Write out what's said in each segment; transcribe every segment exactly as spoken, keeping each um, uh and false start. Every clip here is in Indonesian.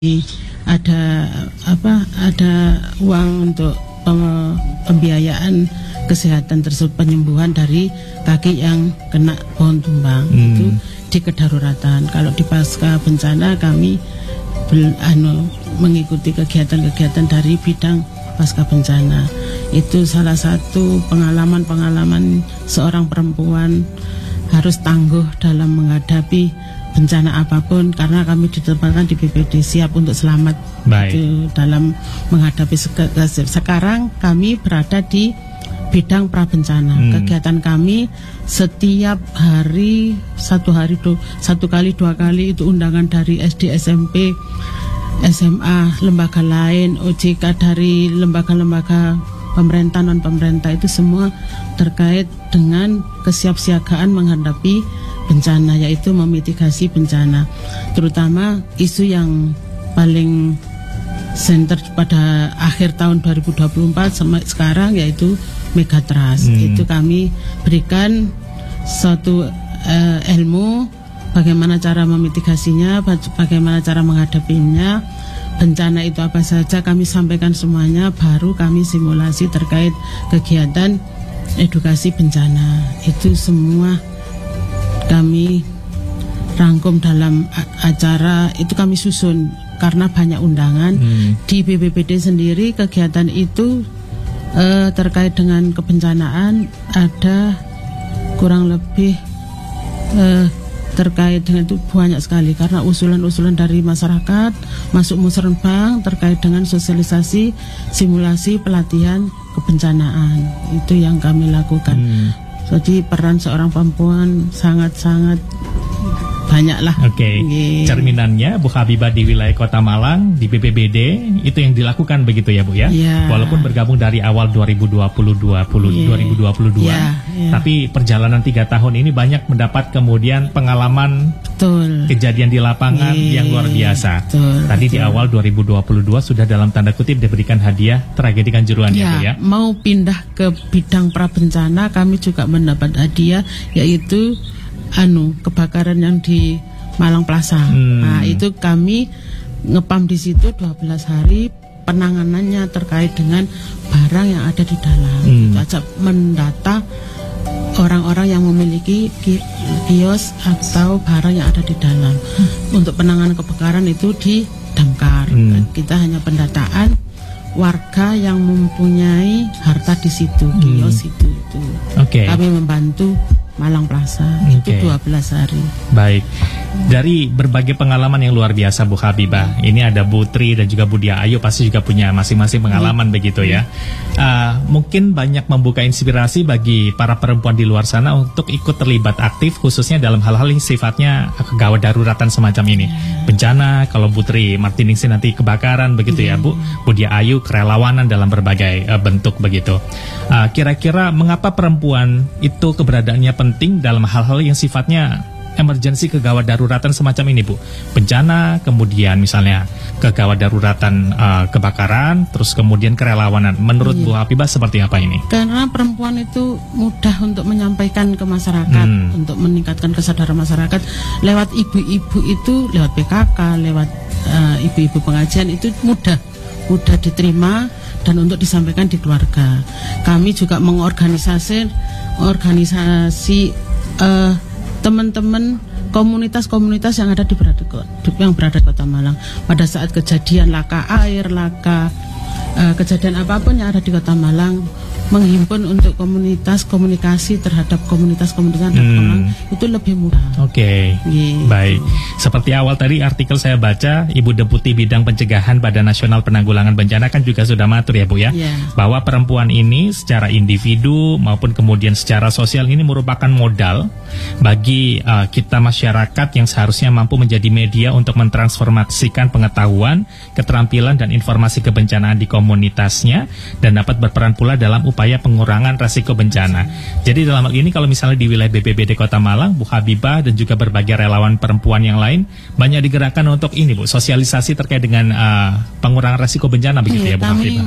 ada apa ada uang untuk pembiayaan kesehatan tersebut, penyembuhan dari kaki yang kena pohon tumbang. hmm. Itu di kedaruratan. Kalau di pasca bencana kami bel, anu, mengikuti kegiatan-kegiatan dari bidang pasca bencana. Itu salah satu pengalaman-pengalaman seorang perempuan harus tangguh dalam menghadapi bencana apapun, karena kami ditempatkan di B P D siap untuk selamat. Baik. Itu dalam menghadapi sekarang kami berada di bidang prabencana. hmm. Kegiatan kami setiap hari satu hari do, satu kali dua kali itu undangan dari S D, S M P, S M A, lembaga lain, O J K, dari lembaga-lembaga pemerintah non pemerintah, itu semua terkait dengan kesiapsiagaan menghadapi bencana, yaitu memitigasi bencana, terutama isu yang paling center pada akhir tahun dua ribu dua puluh empat sampai sekarang, yaitu Megatrust. hmm. Itu kami berikan suatu uh, ilmu bagaimana cara memitigasinya, bagaimana cara menghadapinya, bencana itu apa saja, kami sampaikan semuanya, baru kami simulasi terkait kegiatan edukasi bencana. Itu semua kami rangkum dalam acara itu, kami susun karena banyak undangan. hmm. Di B P B D sendiri kegiatan itu eh, terkait dengan kebencanaan ada kurang lebih eh, terkait dengan itu banyak sekali, karena usulan-usulan dari masyarakat masuk musrenbang terkait dengan sosialisasi, simulasi, pelatihan kebencanaan. Itu yang kami lakukan. hmm. Jadi peran seorang perempuan sangat-sangat banyak lah. Oke, okay. Cerminannya Bu Habibah di wilayah Kota Malang, di B P B D, itu yang dilakukan begitu ya Bu ya? Yeah. Walaupun bergabung dari awal dua ribu dua puluh dua, yeah. dua ribu dua puluh dua, yeah, yeah. Tapi perjalanan tiga tahun ini banyak mendapat kemudian pengalaman, betul, kejadian di lapangan, yeah, yang luar biasa. Betul, Tadi betul. Di awal dua ribu dua puluh dua sudah dalam tanda kutip diberikan hadiah tragedi Kanjuruhan, yeah, ya Bu ya? Mau pindah ke bidang prabencana, kami juga mendapat hadiah, yaitu anu kebakaran yang di Malang Plaza. Hmm. Nah, itu kami ngepam di situ dua belas hari, penanganannya terkait dengan barang yang ada di dalam. Hmm. Ajak mendata orang-orang yang memiliki kios atau barang yang ada di dalam. Hmm. Untuk penanganan kebakaran itu di damkar. Hmm. Kita hanya pendataan warga yang mempunyai harta di situ, kios hmm. itu. itu. Okay. Kami membantu Malang Plaza. Okay. Itu dua belas hari. Baik. Dari berbagai pengalaman yang luar biasa Bu Habibah, ini ada Bu Tri dan juga Bu Dia Ayu pasti juga punya masing-masing pengalaman, hmm. begitu ya. Uh, mungkin banyak membuka inspirasi bagi para perempuan di luar sana untuk ikut terlibat aktif, khususnya dalam hal-hal yang sifatnya kegawat daruratan semacam ini. Bencana, kalau Bu Tri Martiningsi nanti kebakaran begitu, hmm. ya Bu. Bu Dia Ayu kerelawanan dalam berbagai uh, bentuk begitu. Uh, kira-kira mengapa perempuan itu keberadaannya penting dalam hal-hal yang sifatnya emergensi, kegawat daruratan semacam ini Bu? Bencana, kemudian misalnya kegawat daruratan uh, kebakaran, terus kemudian kerelawanan. Menurut iya. Bu Habibah seperti apa ini? Karena perempuan itu mudah untuk menyampaikan ke masyarakat, hmm. untuk meningkatkan kesadaran masyarakat lewat ibu-ibu itu, lewat P K K, lewat uh, ibu-ibu pengajian, itu mudah mudah diterima dan untuk disampaikan di keluarga. Kami juga mengorganisasi organisasi uh, teman-teman komunitas-komunitas yang ada di berada, yang berada di Kota Malang. Pada saat kejadian laka air, laka uh, kejadian apapun yang ada di Kota Malang, menghimpun untuk komunitas komunikasi terhadap komunitas-komunitas hmm. Malang itu lebih mudah. Oke, okay. gitu. Baik. Seperti awal tadi artikel saya baca, Ibu Deputi Bidang Pencegahan Badan Nasional Penanggulangan Bencana kan juga sudah matur ya Bu ya, yeah. bahwa perempuan ini secara individu maupun kemudian secara sosial ini merupakan modal bagi uh, kita masyarakat yang seharusnya mampu menjadi media untuk mentransformasikan pengetahuan, keterampilan dan informasi kebencanaan di komunitasnya, dan dapat berperan pula dalam upaya upaya pengurangan resiko bencana. Jadi dalam hal ini kalau misalnya di wilayah B P B D Kota Malang, Bu Habibah dan juga berbagai relawan perempuan yang lain banyak digerakkan untuk ini Bu, sosialisasi terkait dengan uh, pengurangan resiko bencana begitu ya, ya Bu Habibah.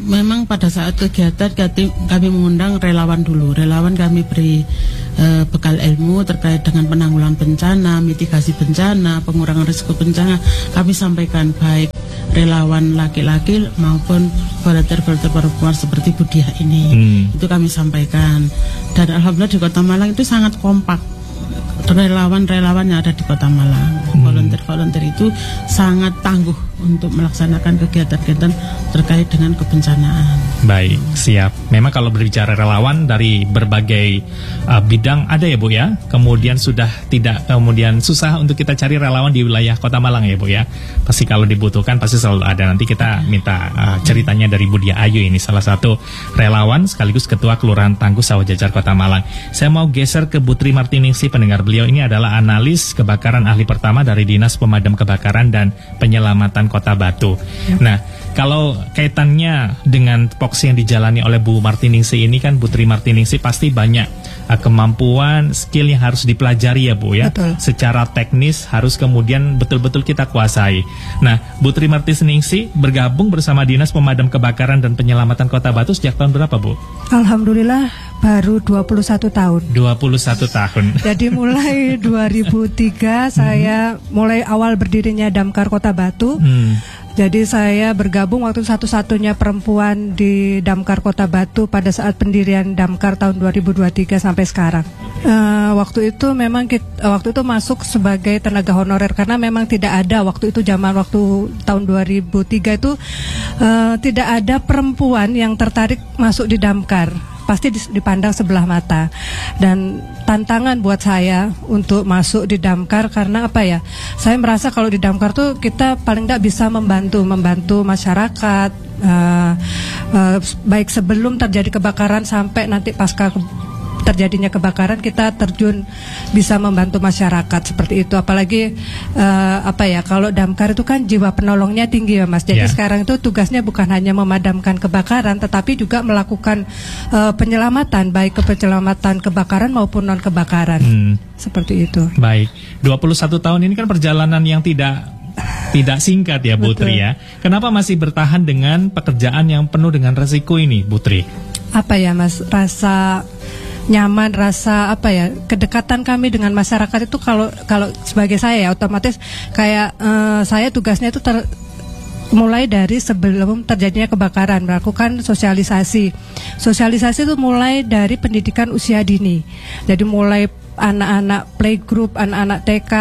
memang pada saat kegiatan kami, kami mengundang relawan dulu. Relawan kami beri uh, bekal ilmu terkait dengan penanggulangan bencana, mitigasi bencana, pengurangan risiko bencana. Kami sampaikan baik relawan laki-laki maupun volunteer-volunteer perempuan seperti Budia ini. Hmm. Itu kami sampaikan. Dan alhamdulillah di Kota Malang itu sangat kompak. Relawan-relawan yang ada di Kota Malang, hmm. volunteer-volunteer itu sangat tangguh untuk melaksanakan kegiatan-kegiatan terkait dengan kebencanaan. Baik, siap. Memang kalau berbicara relawan dari berbagai uh, bidang ada ya Bu ya. Kemudian sudah tidak kemudian susah untuk kita cari relawan di wilayah Kota Malang ya Bu ya. Pasti kalau dibutuhkan pasti selalu ada. Nanti kita minta uh, ceritanya dari Budia Ayu, ini salah satu relawan sekaligus Ketua Kelurahan Tangguh Sawah Jajar Kota Malang. Saya mau geser ke Bu Tri Martiningsih, pendengar. Beliau ini adalah analis kebakaran ahli pertama dari Dinas Pemadam Kebakaran dan Penyelamatan Kota Batu. Ya. Nah, kalau kaitannya dengan tupoksi yang dijalani oleh Bu Martiningsih ini kan, Bu Tri Martiningsih pasti banyak uh, kemampuan, skill yang harus dipelajari ya Bu ya. Betul. Secara teknis harus kemudian betul-betul kita kuasai. Nah, Bu Tri Martiningsih bergabung bersama Dinas Pemadam Kebakaran dan Penyelamatan Kota Batu sejak tahun berapa Bu? Alhamdulillah baru dua puluh satu tahun. dua puluh satu tahun. Jadi mulai dua ribu tiga saya mulai awal berdirinya Damkar Kota Batu. Hmm. Jadi saya bergabung waktu satu-satunya perempuan di Damkar Kota Batu pada saat pendirian Damkar tahun dua ribu dua puluh tiga sampai sekarang. Uh, waktu itu memang kita, waktu itu masuk sebagai tenaga honorer karena memang tidak ada waktu itu, zaman waktu tahun dua ribu tiga itu uh, tidak ada perempuan yang tertarik masuk di Damkar. Pasti dipandang sebelah mata. Dan tantangan buat saya untuk masuk di Damkar karena apa ya? Saya merasa kalau di Damkar tuh kita paling tidak bisa membantu membantu masyarakat, uh, uh, baik sebelum terjadi kebakaran sampai nanti pasca ke- terjadinya kebakaran kita terjun bisa membantu masyarakat seperti itu. Apalagi uh, apa ya, kalau Damkar itu kan jiwa penolongnya tinggi ya Mas. Jadi yeah. sekarang itu tugasnya bukan hanya memadamkan kebakaran tetapi juga melakukan uh, penyelamatan, baik ke penyelamatan kebakaran maupun non kebakaran. Hmm. Seperti itu. Baik. dua puluh satu tahun ini kan perjalanan yang tidak tidak singkat ya Bu Tri ya. Kenapa masih bertahan dengan pekerjaan yang penuh dengan resiko ini Bu Tri? Apa ya Mas, rasa nyaman, rasa apa ya, kedekatan kami dengan masyarakat itu kalau kalau sebagai saya ya otomatis kayak uh, saya tugasnya itu ter, mulai dari sebelum terjadinya kebakaran melakukan sosialisasi. Sosialisasi itu mulai dari pendidikan usia dini. Jadi mulai anak-anak playgroup, anak-anak T K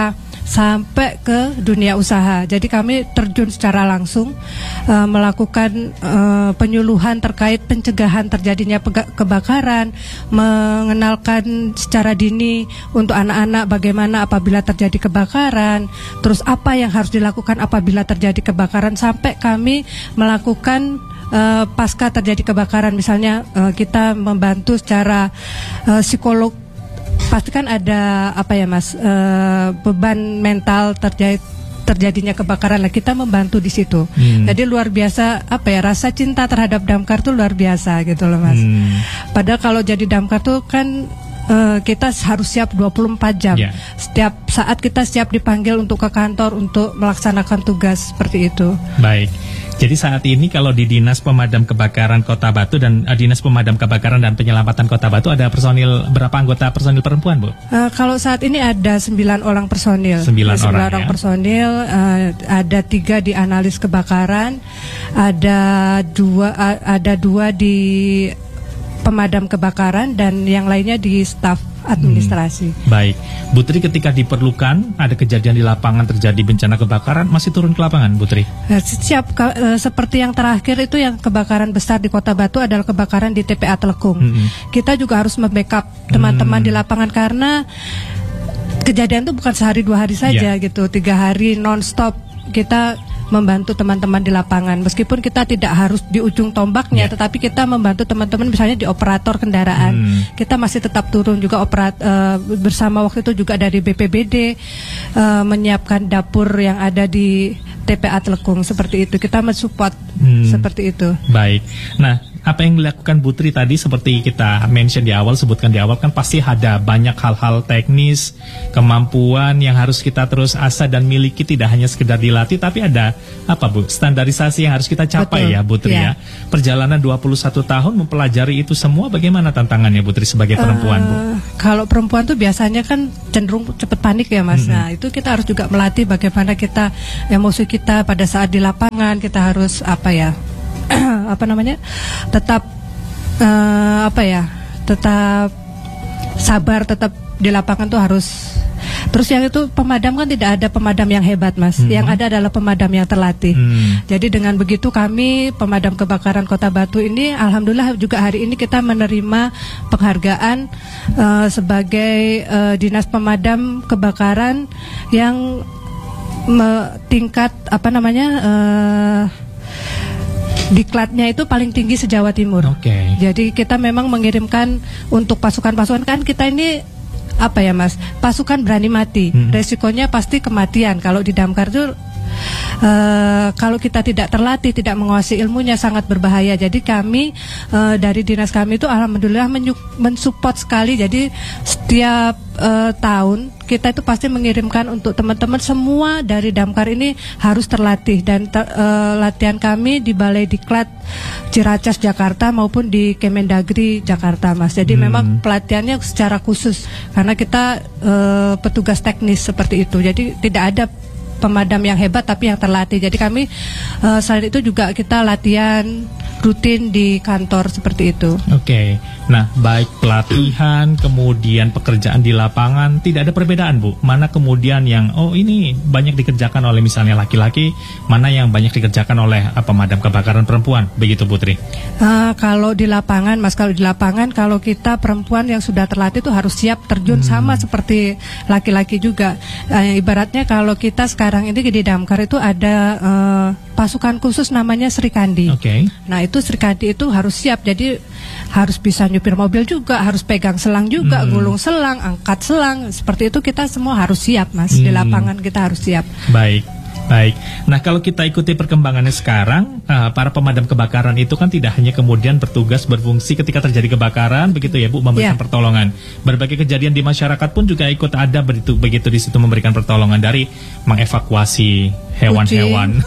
sampai ke dunia usaha. Jadi kami terjun secara langsung uh, melakukan uh, penyuluhan terkait pencegahan terjadinya pega- kebakaran, mengenalkan secara dini untuk anak-anak bagaimana apabila terjadi kebakaran, terus apa yang harus dilakukan apabila terjadi kebakaran, sampai kami melakukan uh, pasca terjadi kebakaran. Misalnya uh, kita membantu secara uh, psikolog. Pasti kan ada apa ya Mas, uh, beban mental terjadi terjadinya kebakaran. Lah kita membantu di situ. Hmm. Jadi luar biasa apa ya, rasa cinta terhadap Damkar tuh luar biasa gitu loh Mas. Hmm. Padahal kalau jadi Damkar tuh kan uh, kita harus siap dua puluh empat jam. Yeah. Setiap saat kita siap dipanggil untuk ke kantor untuk melaksanakan tugas seperti itu. Baik. Jadi saat ini kalau di Dinas Pemadam Kebakaran Kota Batu dan uh, Dinas Pemadam Kebakaran dan Penyelamatan Kota Batu ada personil, berapa anggota personil perempuan Bu? Uh, kalau saat ini ada sembilan orang personil. Sembilan, sembilan orang, orang ya? personil, uh, ada tiga di analis kebakaran, ada dua uh, ada dua di pemadam kebakaran dan yang lainnya di staf administrasi. Hmm, baik, Bu Tri, ketika diperlukan ada kejadian di lapangan terjadi bencana kebakaran, masih turun ke lapangan Bu Tri? Siap, ke, uh, seperti yang terakhir itu yang kebakaran besar di Kota Batu adalah kebakaran di T P A Telekung. Hmm. Kita juga harus membackup teman-teman hmm. di lapangan karena kejadian itu bukan sehari dua hari saja yeah. gitu, tiga hari non-stop kita membantu teman-teman di lapangan. Meskipun kita tidak harus di ujung tombaknya, yeah. tetapi kita membantu teman-teman misalnya di operator kendaraan. Hmm. Kita masih tetap turun juga operat uh, bersama waktu itu juga dari B P B D uh, menyiapkan dapur yang ada di T P A Telekung seperti itu. Kita mensupport hmm. seperti itu. Baik. Nah, apa yang dilakukan Bu Tri tadi seperti kita mention di awal, sebutkan di awal kan pasti ada banyak hal-hal teknis, kemampuan yang harus kita terus asah dan miliki, tidak hanya sekedar dilatih tapi ada apa Bu, standarisasi yang harus kita capai. Betul. Ya Bu Tri ya. ya. Perjalanan dua puluh satu tahun mempelajari itu semua, bagaimana tantangannya Bu Tri sebagai perempuan uh, Bu? Kalau perempuan tuh biasanya kan cenderung cepat panik ya Mas. Mm-hmm. Nah, itu kita harus juga melatih bagaimana kita emosi kita pada saat di lapangan, kita harus apa ya? apa namanya tetap uh, apa ya tetap sabar, tetap di lapangan tuh harus. Terus yang itu pemadam kan tidak ada pemadam yang hebat Mas, hmm. yang ada adalah pemadam yang terlatih. hmm. Jadi dengan begitu kami pemadam kebakaran Kota Batu ini alhamdulillah juga hari ini kita menerima penghargaan uh, sebagai uh, dinas pemadam kebakaran yang me- tingkat apa namanya uh, diklatnya itu paling tinggi se-Jawa Timur. Okay. Jadi kita memang mengirimkan untuk pasukan-pasukan, kan kita ini apa ya Mas, pasukan berani mati. Hmm. Resikonya pasti kematian. Kalau di Damkar itu Uh, kalau kita tidak terlatih, tidak menguasai ilmunya, sangat berbahaya. Jadi kami uh, dari dinas kami itu alhamdulillah mensupport sekali. Jadi setiap uh, tahun kita itu pasti mengirimkan untuk teman-teman semua dari Damkar ini harus terlatih. Dan ter, uh, latihan kami di Balai Diklat Ciracas Jakarta maupun di Kemendagri Jakarta Mas. Jadi hmm. memang pelatihannya secara khusus karena kita uh, petugas teknis seperti itu. Jadi tidak ada pemadam yang hebat tapi yang terlatih. Jadi kami uh, selain itu juga kita latihan rutin di kantor seperti itu. Oke. Okay. Nah, baik pelatihan kemudian pekerjaan di lapangan tidak ada perbedaan Bu. Mana kemudian yang oh ini banyak dikerjakan oleh misalnya laki-laki, mana yang banyak dikerjakan oleh uh, pemadam kebakaran perempuan, begitu Bu Tri? Uh, kalau di lapangan Mas, kalau di lapangan kalau kita perempuan yang sudah terlatih itu harus siap terjun hmm. sama seperti laki-laki juga. Uh, ibaratnya kalau kita sekarang ini di Damkar itu ada uh, pasukan khusus namanya Srikandi. Okay. Nah itu Srikandi itu harus siap, jadi harus bisa nyupir mobil juga, harus pegang selang juga, hmm. gulung selang, angkat selang, seperti itu kita semua harus siap Mas. Hmm. Di lapangan kita harus siap. Baik. Baik, nah kalau kita ikuti perkembangannya sekarang, uh, para pemadam kebakaran itu kan tidak hanya kemudian bertugas berfungsi ketika terjadi kebakaran, begitu ya Bu, memberikan yeah. pertolongan. Berbagai kejadian di masyarakat pun juga ikut ada begitu, begitu di situ memberikan pertolongan, dari mengevakuasi hewan-hewan,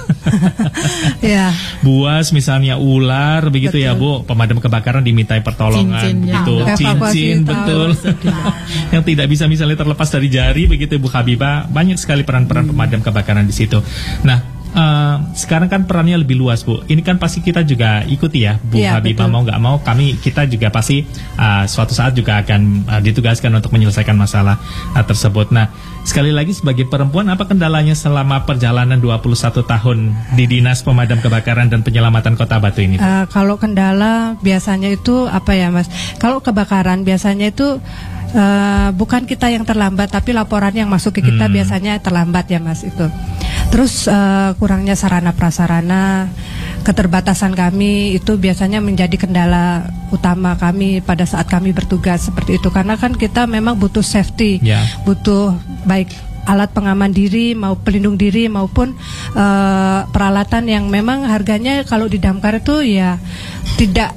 yeah. buas misalnya, ular, begitu betul. Ya Bu, pemadam kebakaran dimintai pertolongan, cincin, begitu, ya. cincin, betul, yang tidak bisa misalnya terlepas dari jari, begitu Bu Habibah, banyak sekali peran-peran hmm. pemadam kebakaran di situ. Nah, uh, sekarang kan perannya lebih luas Bu. Ini kan pasti kita juga ikuti ya Bu ya, Habibah, mau nggak mau kami kita juga pasti uh, suatu saat juga akan uh, ditugaskan untuk menyelesaikan masalah uh, tersebut. Nah, sekali lagi sebagai perempuan, apa kendalanya selama perjalanan dua puluh satu tahun di Dinas Pemadam Kebakaran dan Penyelamatan Kota Batu ini? Uh, kalau kendala biasanya itu apa ya Mas? Kalau kebakaran biasanya itu Uh, bukan kita yang terlambat, tapi laporan yang masuk ke kita hmm. biasanya terlambat ya Mas itu. Terus uh, kurangnya sarana prasarana, keterbatasan kami itu biasanya menjadi kendala utama kami pada saat kami bertugas seperti itu. Karena kan kita memang butuh safety, yeah. butuh baik alat pengaman diri mau pelindung diri maupun uh, peralatan yang memang harganya kalau di Damkar itu ya tidak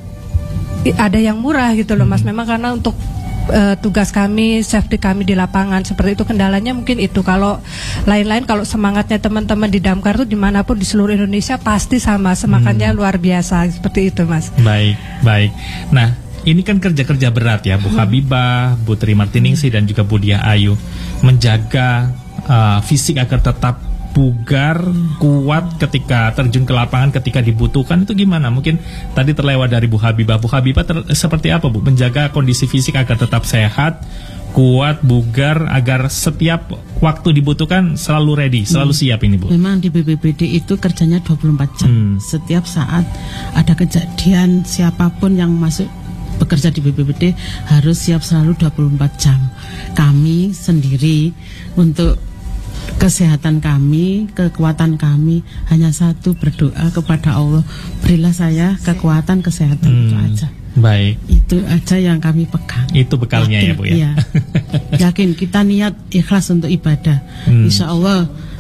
ada yang murah gitu loh Mas. Memang karena untuk Uh, tugas kami, safety kami di lapangan seperti itu, kendalanya mungkin itu. Kalau lain-lain, kalau semangatnya teman-teman di Damkar itu dimanapun di seluruh Indonesia pasti sama, semangatnya hmm. luar biasa seperti itu Mas. Baik, baik. Nah, ini kan kerja-kerja berat ya Bu hmm. Habibah, Bu Tri Martiningsih dan juga Bu Diah Ayu, menjaga uh, fisik agar tetap bugar, kuat ketika terjun ke lapangan ketika dibutuhkan, itu gimana? Mungkin tadi terlewat dari Bu Habibah. Bu Habibah ter- seperti apa Bu? Menjaga kondisi fisik agar tetap sehat, kuat, bugar, agar setiap waktu dibutuhkan selalu ready, selalu hmm. siap ini Bu. Memang di B P B D itu kerjanya dua puluh empat jam. Hmm. Setiap saat ada kejadian, siapapun yang masuk bekerja di B P B D harus siap selalu dua puluh empat jam. Kami sendiri untuk kesehatan kami, kekuatan kami hanya satu, berdoa kepada Allah, berilah saya kekuatan, kesehatan, hmm, itu aja. Baik. Itu aja yang kami pegang. Itu bekalnya. Yakin, ya Bu ya. Iya. Yakin kita niat ikhlas untuk ibadah. Hmm. Insya Allah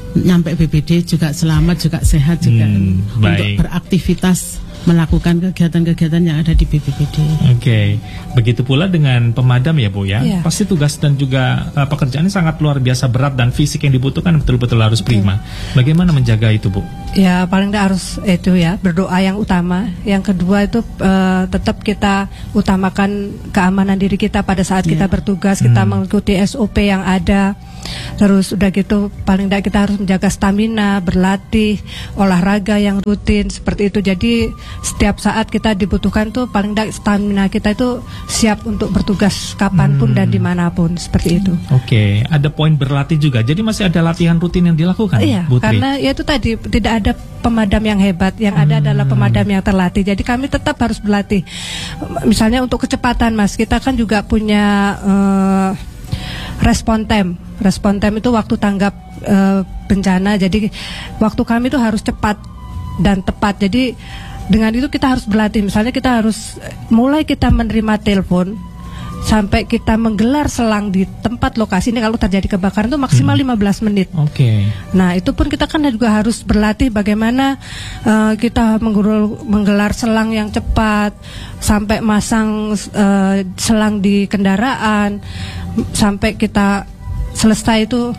nyampe B P D juga selamat, juga sehat juga Hmm, untuk baik. beraktivitas melakukan kegiatan-kegiatan yang ada di B P B D. Oke, begitu pula dengan pemadam ya Bu ya. Iya. Pasti tugas dan juga uh, pekerjaannya sangat luar biasa berat dan fisik yang dibutuhkan betul-betul harus prima. Bagaimana menjaga itu Bu? Ya paling tidak harus itu ya, berdoa yang utama. Yang kedua itu eh, tetap kita utamakan keamanan diri kita pada saat Ya. kita bertugas, kita Hmm. mengikuti S O P yang ada. Terus udah gitu paling tidak kita harus menjaga stamina, berlatih, olahraga yang rutin seperti itu. Jadi setiap saat kita dibutuhkan tuh paling tidak stamina kita itu siap untuk bertugas kapanpun Hmm. dan dimanapun seperti itu. Oke, ada poin berlatih juga. Jadi masih ada latihan rutin yang dilakukan, Iya, Bu Tri? karena ya itu tadi tidak ada pemadam yang hebat, yang ada adalah pemadam yang terlatih. Jadi kami tetap harus berlatih. Misalnya untuk kecepatan, Mas, kita kan juga punya eh, respon time. Respon time itu waktu tanggap eh, bencana. Jadi waktu kami itu harus cepat dan tepat. Jadi dengan itu kita harus berlatih. Misalnya kita harus mulai kita menerima telepon sampai kita menggelar selang di tempat lokasi ini kalau terjadi kebakaran itu maksimal lima belas menit. Oke. Nah itu pun kita kan juga harus berlatih bagaimana uh, kita menggurul, menggelar selang yang cepat, sampai masang uh, selang di kendaraan, sampai kita selesai itu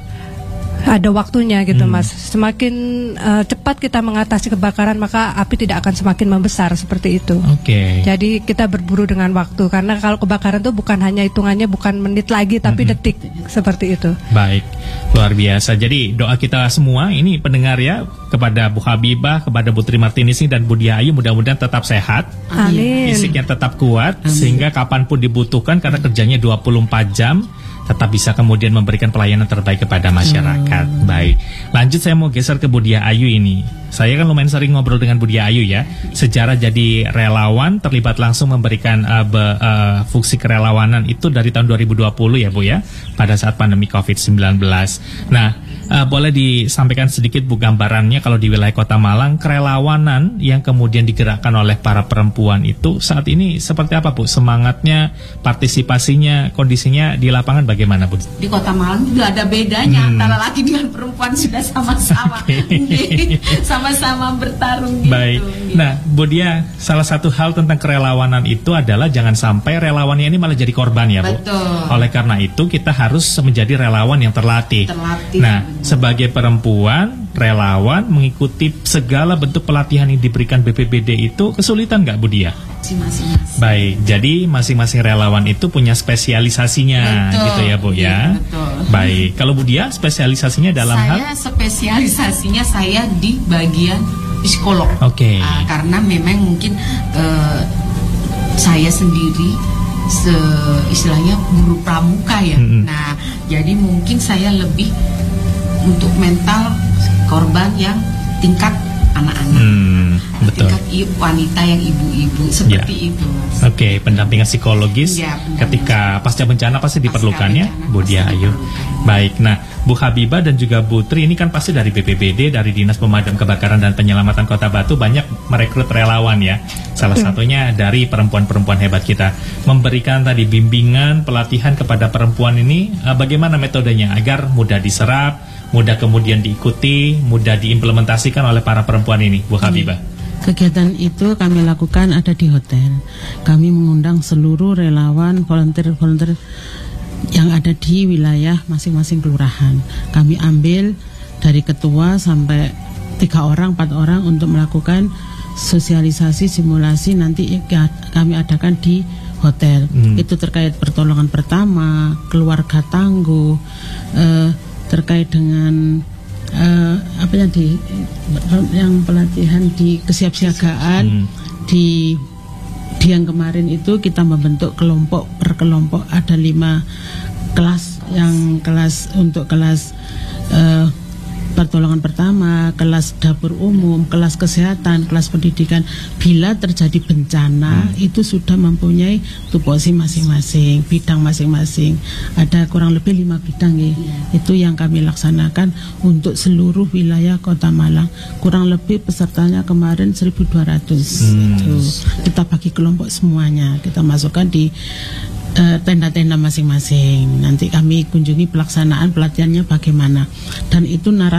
ada waktunya gitu, Hmm. Mas. Semakin uh, cepat kita mengatasi kebakaran maka api tidak akan semakin membesar seperti itu. Oke. Jadi kita berburu dengan waktu karena kalau kebakaran itu bukan hanya hitungannya bukan menit lagi tapi Mhm. detik seperti itu. Baik, luar biasa. Jadi doa kita semua ini pendengar ya, kepada Bu Habibah, kepada Bu Tri Martinisi dan Bu Dia Ayu, mudah-mudahan tetap sehat, Amin. fisiknya tetap kuat, Amin. sehingga kapanpun dibutuhkan karena kerjanya dua puluh empat jam tetap bisa kemudian memberikan pelayanan terbaik kepada masyarakat. Baik, lanjut saya mau geser ke Bu Dia Ayu ini. Saya kan lumayan sering ngobrol dengan Bu Dia Ayu ya. Sejarah jadi relawan, terlibat langsung memberikan uh, be, uh, fungsi kerelawanan itu dari tahun dua ribu dua puluh ya Bu ya, pada saat pandemi covid sembilan belas. Nah, uh, boleh disampaikan sedikit Bu gambarannya kalau di wilayah Kota Malang, kerelawanan yang kemudian digerakkan oleh para perempuan itu saat ini seperti apa Bu? Semangatnya, partisipasinya, kondisinya di lapangan bagaimana Bu? Di Kota Malang juga ada bedanya Hmm. antara laki dengan perempuan, sudah sama-sama Oke. sama-sama bertarung gitu. Baik. gitu. Nah, Bu Dia, salah satu hal tentang kerelawanan itu adalah jangan sampai relawannya ini malah jadi korban ya, Bu. Betul. Oleh karena itu kita harus menjadi relawan yang terlatih. Terlatih, Nah, benar. sebagai perempuan, relawan mengikuti segala bentuk pelatihan yang diberikan B P B D itu kesulitan nggak, Bu Dia? Masing-masing. Baik, jadi masing-masing relawan itu punya spesialisasinya, Betul. gitu ya, Bu ya. Iya, betul. Baik, kalau Bu Dia spesialisasinya dalam hal Saya spesialisasinya saya di bagian psikolog. Oke. Ah, karena memang mungkin eh, saya sendiri se istilahnya guru pramuka ya. Mm-mm. Nah, jadi mungkin saya lebih untuk mental korban yang tingkat anak-anak. Hmm, betul. Tingkat i- wanita yang ibu-ibu seperti itu. Mas. Oke, pendampingan psikologis Ya, pendampingan ketika pasca bencana pasti Pasca diperlukan ya, bencana Bu pasti Dia Ayu. diperlukan. Baik, nah Bu Habibah dan juga Bu Tri ini kan pasti dari B P B D, dari Dinas Pemadam Kebakaran dan Penyelamatan Kota Batu banyak merekrut relawan ya. Salah satunya dari perempuan-perempuan hebat kita. Memberikan tadi bimbingan, pelatihan kepada perempuan ini, eh, bagaimana metodenya agar mudah diserap, mudah kemudian diikuti, mudah diimplementasikan oleh para perempuan ini, Bu Habibah. Kegiatan itu kami lakukan ada di hotel. Kami mengundang seluruh relawan, volunteer-volunteer yang ada di wilayah masing-masing kelurahan. Kami ambil dari ketua sampai tiga orang, empat orang untuk melakukan sosialisasi, simulasi nanti kami adakan di hotel. Hmm. Itu terkait pertolongan pertama, keluarga tangguh, eh, terkait dengan eh, apa yang di yang pelatihan di kesiapsiagaan Hmm. di di yang kemarin itu kita membentuk kelompok per kelompok, ada lima kelas, yang kelas untuk kelas eh, pertolongan pertama, kelas dapur umum, kelas kesehatan, kelas pendidikan. Bila terjadi bencana Hmm. itu sudah mempunyai tupoksi masing-masing, bidang masing-masing. Ada kurang lebih lima bidang ya. Itu yang kami laksanakan untuk seluruh wilayah Kota Malang. Kurang lebih pesertanya kemarin seribu dua ratus. Hmm. Itu kita bagi kelompok semuanya, kita masukkan di eh, tenda-tenda masing-masing. Nanti kami kunjungi pelaksanaan pelatihannya bagaimana. Dan itu narasumber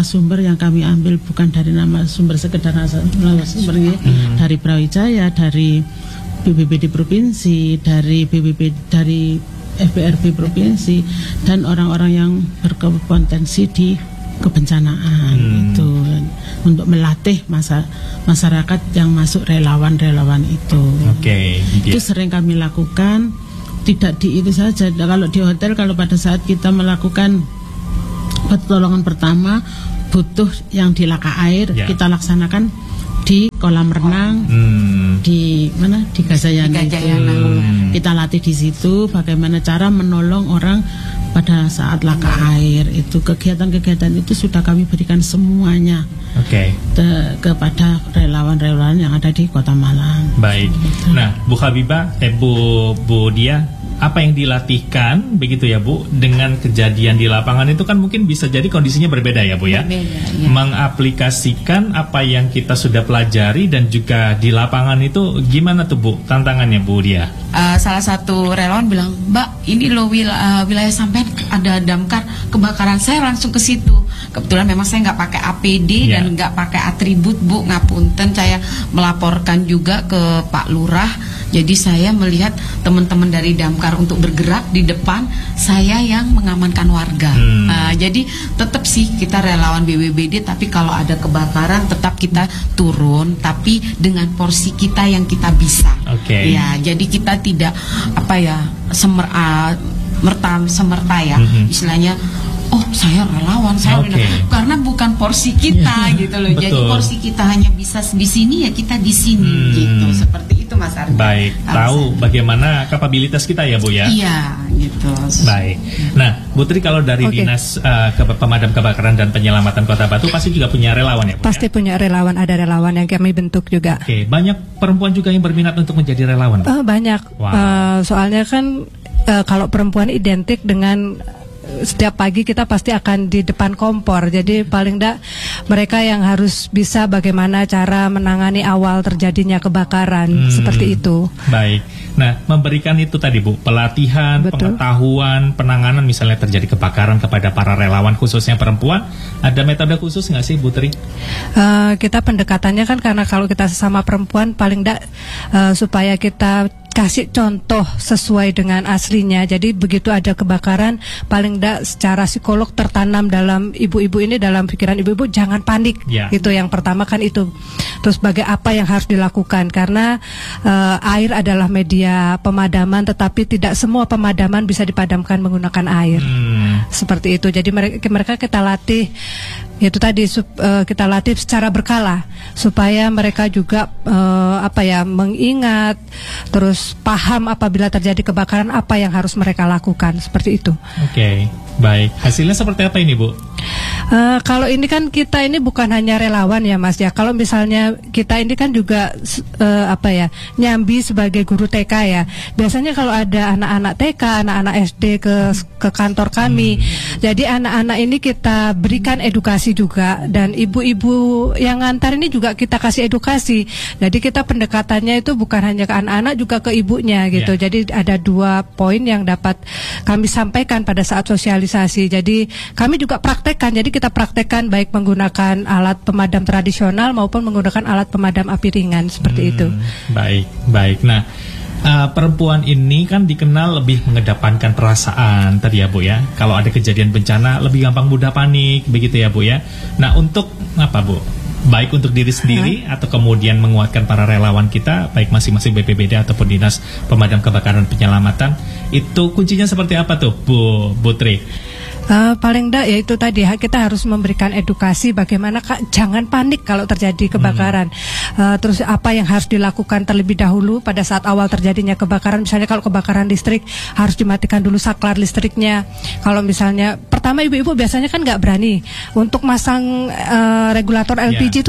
narasumber yang kami ambil bukan dari nama sumber sekedar narasumber hmm. dari Brawijaya, dari B B B D provinsi, dari B B B dari F B R B provinsi, dan orang-orang yang berkompetensi di kebencanaan hmm. itu untuk melatih masa masyarakat yang masuk relawan-relawan itu. Oke. Okay, itu sering kami lakukan. Tidak di itu saja. Kalau di hotel, kalau pada saat kita melakukan pertolongan pertama butuh yang di laka air, yeah. kita laksanakan di kolam renang, hmm. di mana di Gajayana, itu hmm. kita latih di situ bagaimana cara menolong orang pada saat laka air. Itu kegiatan-kegiatan itu sudah kami berikan semuanya. Oke. Okay. Kepada relawan-relawan yang ada di Kota Malang. Baik. Betul. Nah, Bu Habibah, eh, Bu Bu Dia, apa yang dilatihkan begitu ya Bu dengan kejadian di lapangan itu kan mungkin bisa jadi kondisinya berbeda ya Bu ya. Berbeda, ya. Mengaplikasikan apa yang kita sudah pelajari dan juga di lapangan itu gimana tuh Bu tantangannya Bu Dia? Uh, salah satu relawan bilang, Mbak, ini loh wil uh, wilayah sampean ada damkar kebakaran, saya langsung ke situ. Kebetulan memang saya nggak pakai A P D yeah. dan nggak pakai atribut Bu, ngapunten, saya melaporkan juga ke Pak Lurah. Jadi saya melihat teman-teman dari damkar untuk bergerak di depan, saya yang mengamankan warga. Hmm. Uh, jadi tetap sih kita relawan B B B D, tapi kalau ada kebakaran tetap kita turun, tapi dengan porsi kita yang kita bisa. Oke. Okay. Ya, jadi kita tidak apa ya semer uh, merta semerta ya, mm-hmm. istilahnya. Oh, saya relawan, saya okay. karena bukan porsi kita gitu loh. Betul. Jadi porsi kita hanya bisa di sini ya kita di sini hmm. gitu. Seperti itu Mas Ardi. Baik, tahu saya. Bagaimana kapabilitas kita ya Bu ya? Iya, gitu. Baik. Nah, Bu Tri, kalau dari okay. Dinas uh, ke Pemadam Kebakaran dan Penyelamatan Kota Batu pasti juga punya relawan ya Bu? Pasti ya? Punya relawan, ada relawan yang kami bentuk juga. Oke, okay. Banyak perempuan juga yang berminat untuk menjadi relawan? Uh, banyak. Wow. Uh, soalnya kan uh, kalau perempuan identik dengan setiap pagi kita pasti akan di depan kompor. Jadi paling tidak mereka yang harus bisa bagaimana cara menangani awal terjadinya kebakaran, hmm, seperti itu. Baik. Nah, memberikan itu tadi Bu, pelatihan, betul, pengetahuan, penanganan misalnya terjadi kebakaran kepada para relawan khususnya perempuan. Ada metode khusus nggak sih Bu Tri? Uh, kita pendekatannya kan karena kalau kita sesama perempuan paling tidak uh, supaya kita kasih contoh sesuai dengan aslinya. Jadi begitu ada kebakaran, paling tidak secara psikolog tertanam dalam ibu-ibu ini, dalam pikiran ibu-ibu, jangan panik. Yeah. Itu yang pertama kan itu. Terus bagai apa yang harus dilakukan, karena uh, air adalah media pemadaman, tetapi tidak semua pemadaman bisa dipadamkan menggunakan air. Hmm. Seperti itu. Jadi mereka, mereka kita latih, itu tadi uh, kita latih secara berkala supaya mereka juga uh, apa ya mengingat, terus paham apabila terjadi kebakaran apa yang harus mereka lakukan, seperti itu. Oke, okay, baik. Hasilnya seperti apa ini Bu? Uh, kalau ini kan kita ini bukan hanya relawan ya Mas ya. Kalau misalnya kita ini kan juga uh, apa ya nyambi sebagai guru T K ya. Biasanya kalau ada anak-anak T K, anak-anak S D ke ke kantor kami, hmm. jadi anak-anak ini kita berikan edukasi juga, dan ibu-ibu yang ngantar ini juga kita kasih edukasi. Jadi kita pendekatannya itu bukan hanya ke anak-anak, juga ke ibunya gitu. Yeah. Jadi ada dua poin yang dapat kami sampaikan pada saat sosialisasi. Jadi kami juga praktekkan. Jadi kita praktekkan baik menggunakan alat pemadam tradisional maupun menggunakan alat pemadam api ringan, seperti hmm, itu. Baik, baik. Nah, uh, perempuan ini kan dikenal lebih mengedepankan perasaan tadi ya Bu ya. Kalau ada kejadian bencana lebih gampang mudah panik, begitu ya Bu ya. Nah, untuk apa Bu? Baik untuk diri sendiri hmm. atau kemudian menguatkan para relawan kita, baik masing-masing B P B D ataupun Dinas Pemadam Kebakaran dan Penyelamatan, itu kuncinya seperti apa tuh Bu Putri? Uh, paling enggak ya itu tadi, kita harus memberikan edukasi bagaimana Kak, jangan panik kalau terjadi kebakaran. hmm. uh, Terus apa yang harus dilakukan terlebih dahulu pada saat awal terjadinya kebakaran. Misalnya kalau kebakaran listrik harus dimatikan dulu saklar listriknya. Kalau misalnya pertama ibu-ibu biasanya kan nggak berani untuk masang uh, regulator L P G, yeah. itu kan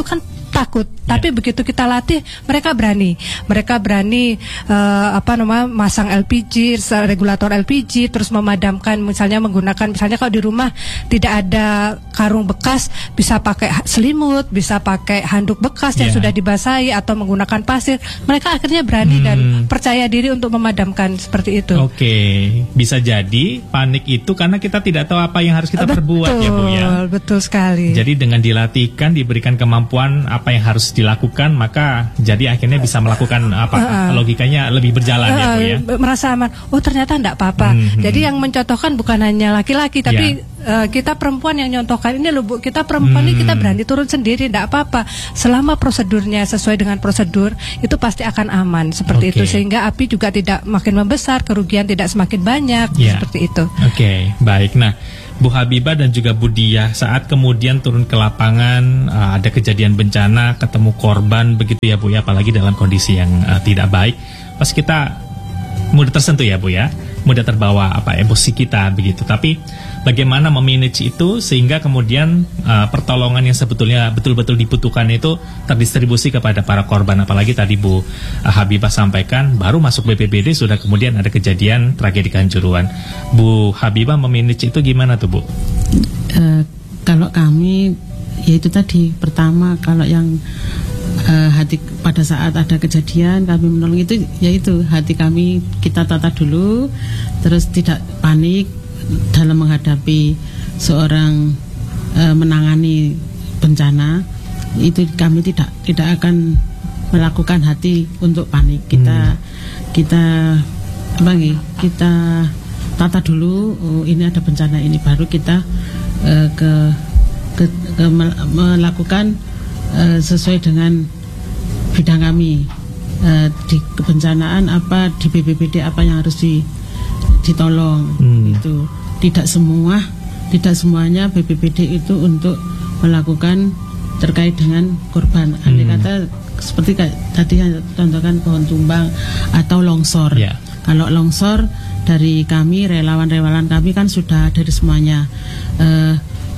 takut. Tapi begitu kita latih, mereka berani. Mereka berani uh, apa namanya masang L P G, regulator L P G, terus memadamkan, misalnya menggunakan, misalnya kalau di rumah tidak ada karung bekas, bisa pakai selimut, bisa pakai handuk bekas yang yeah. sudah dibasahi atau menggunakan pasir. Mereka akhirnya berani hmm. dan percaya diri untuk memadamkan seperti itu. Oke, okay. Bisa jadi panik itu karena kita tidak tahu apa yang harus kita betul, perbuat ya Bu ya. Betul sekali. Jadi dengan dilatihkan, diberikan kemampuan apa yang harus dilakukan, maka jadi akhirnya bisa melakukan apa uh, uh, logikanya lebih berjalan uh, ya Bu ya. Merasa aman. Oh ternyata enggak apa-apa. Hmm, Jadi hmm. yang mencontohkan bukan hanya laki-laki, tapi yeah. uh, kita perempuan yang nyontohkan ini loh Bu. Kita perempuan hmm. ini kita berani turun sendiri, enggak apa-apa. Selama prosedurnya sesuai dengan prosedur, itu pasti akan aman seperti okay. itu, sehingga api juga tidak makin membesar, kerugian tidak semakin banyak yeah. seperti itu. Oke, okay, baik. Nah, Bu Habibah dan juga Bu Diah, saat kemudian turun ke lapangan, uh, ada kejadian bencana, ketemu korban begitu ya Bu ya, apalagi dalam kondisi yang uh, tidak baik, pas kita mudah tersentuh ya Bu ya, mudah terbawa apa emosi kita begitu. Tapi bagaimana memanage itu sehingga kemudian uh, pertolongan yang sebetulnya betul-betul dibutuhkan itu terdistribusi kepada para korban, apalagi tadi Bu uh, Habibah sampaikan baru masuk B P B D sudah kemudian ada kejadian tragedi Kanjuruhan. Bu Habibah memanage itu gimana tuh Bu? Uh, kalau kami yaitu tadi pertama, kalau yang uh, hati pada saat ada kejadian kami menolong itu, yaitu hati kami kita tata dulu, terus tidak panik dalam menghadapi seorang uh, menangani bencana. Itu kami tidak tidak akan melakukan hati untuk panik. Kita hmm. kita apa nih? Kita tata dulu. Oh, ini ada bencana ini, baru kita uh, ke, ke, ke melakukan uh, sesuai dengan bidang kami, uh, di kebencanaan apa, di B P B D apa yang harus di, ditolong. hmm. Itu tidak semua tidak semuanya B P B D itu untuk melakukan terkait dengan korban. hmm. Andai kata seperti tadi yang contohkan pohon tumbang atau longsor. yeah. Kalau longsor dari kami, relawan-relawan kami kan sudah dari semuanya. uh,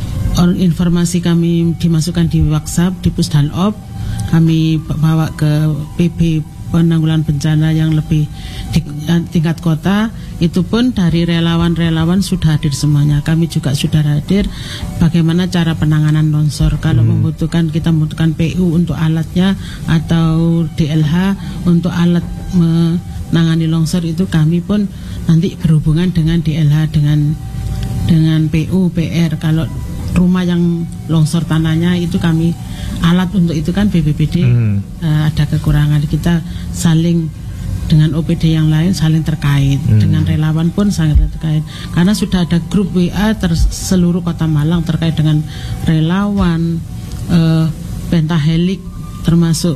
informasi kami dimasukkan di WhatsApp, di Pusdalop, kami bawa ke P B penanggulangan bencana yang lebih di tingkat kota. Itu pun dari relawan-relawan sudah hadir semuanya. Kami juga sudah hadir bagaimana cara penanganan longsor. Kalau hmm. membutuhkan, kita membutuhkan P U untuk alatnya atau D L H untuk alat menangani longsor, itu kami pun nanti berhubungan dengan D L H, dengan dengan P U, P R. Kalau rumah yang longsor tanahnya itu kami, alat untuk itu kan B P B D hmm. uh, ada kekurangan. Kita saling dengan O P D yang lain saling terkait, hmm. dengan relawan pun sangat terkait, karena sudah ada grup W A ter seluruh Kota Malang terkait dengan relawan, uh, pentahelik, termasuk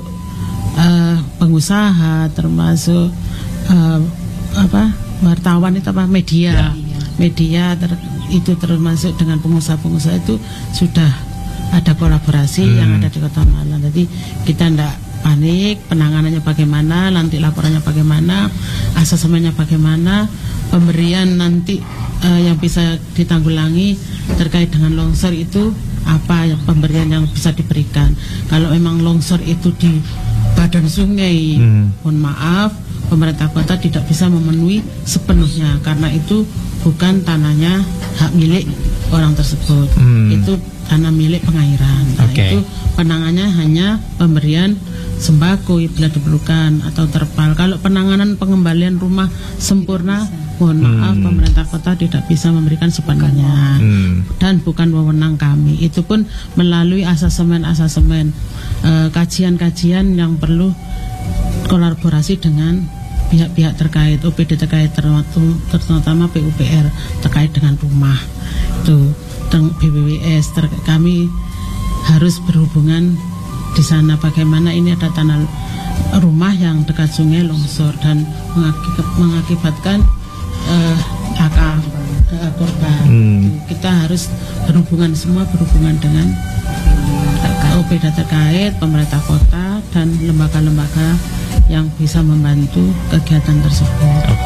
uh, pengusaha, termasuk uh, apa wartawan itu apa media ya. media ter itu termasuk dengan pengusaha-pengusaha, itu sudah ada kolaborasi hmm. yang ada di Kota Malang. Jadi kita tidak panik, penanganannya bagaimana, nanti laporannya bagaimana, asesmennya bagaimana, pemberian nanti uh, yang bisa ditanggulangi terkait dengan longsor itu apa yang pemberian yang bisa diberikan. Kalau memang longsor itu di badan sungai, hmm. mohon maaf, pemerintah kota tidak bisa memenuhi sepenuhnya, karena itu bukan tanahnya hak milik orang tersebut. hmm. Itu tanah milik pengairan. Nah, okay. itu penanganannya hanya pemberian sembako bila diperlukan atau terpal. Kalau penanganan pengembalian rumah sempurna, mohon maaf, hmm. pemerintah kota tidak bisa memberikan sepenuhnya, hmm. dan bukan wewenang kami. Itu pun melalui asesmen-asesmen, uh, kajian-kajian yang perlu kolaborasi dengan pihak-pihak terkait, O P D terkait, terutama P U P R terkait dengan rumah itu, B B W S ter kami harus berhubungan di sana. Bagaimana ini ada tanah rumah yang dekat sungai longsor dan mengakibatkan uh, kakak uh, korban. hmm. Kita harus berhubungan, semua berhubungan dengan O P D terkait, pemerintah kota dan lembaga-lembaga yang bisa membantu kegiatan tersebut. Oke.